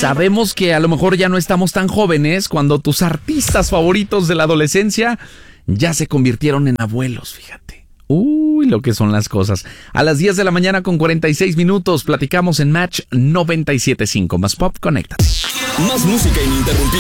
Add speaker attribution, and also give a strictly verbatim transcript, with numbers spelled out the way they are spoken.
Speaker 1: Sabemos que a lo mejor ya no estamos tan jóvenes cuando tus artistas favoritos de la adolescencia ya se convirtieron en abuelos, fíjate. Uy, lo que son las cosas. A las diez de la mañana con cuarenta y seis minutos platicamos en Match noventa y siete punto cinco. Más Pop, conéctate.
Speaker 2: Más música ininterrumpida.